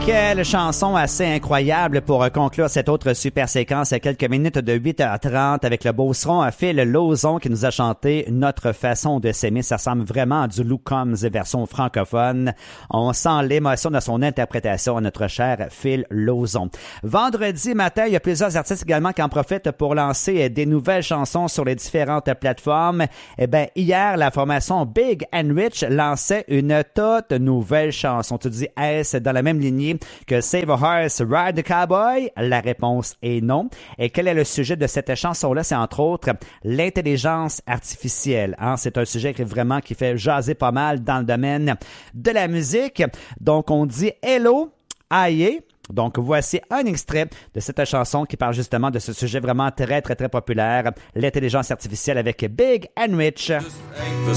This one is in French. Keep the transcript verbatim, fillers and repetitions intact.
Quelle chanson assez incroyable pour conclure cette autre super séquence à quelques minutes de huit heures trente avec le beauceron Phil Lauzon qui nous a chanté Notre façon de s'aimer. Ça ressemble vraiment à du Lou Combs version francophone. On sent l'émotion de son interprétation à notre cher Phil Lauzon. Vendredi matin, il y a plusieurs artistes également qui en profitent pour lancer des nouvelles chansons sur les différentes plateformes. Eh bien, hier, la formation Big and Rich lançait une toute nouvelle chanson. Tu te dis, est-ce dans la même lignée que Save a Horse, Ride the Cowboy? La réponse est non. Et quel est le sujet de cette chanson-là? C'est entre autres l'intelligence artificielle. Hein? C'est un sujet qui vraiment qui fait jaser pas mal dans le domaine de la musique. Donc, on dit hello, aïe. Donc, voici un extrait de cette chanson qui parle justement de ce sujet vraiment très, très, très populaire, l'intelligence artificielle avec Big and Rich.